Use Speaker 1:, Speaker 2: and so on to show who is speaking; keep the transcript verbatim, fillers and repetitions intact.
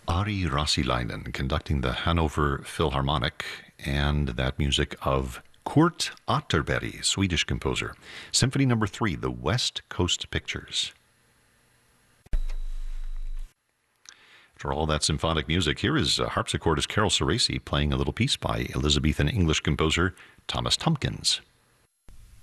Speaker 1: Ari Rasilainen conducting the Hanover Philharmonic, and that music of Kurt Atterberg, Swedish composer. Symphony number three, the West Coast Pictures. After all that symphonic music, here is uh, harpsichordist Carol Ceresi playing a little piece by Elizabethan English composer Thomas Tomkins.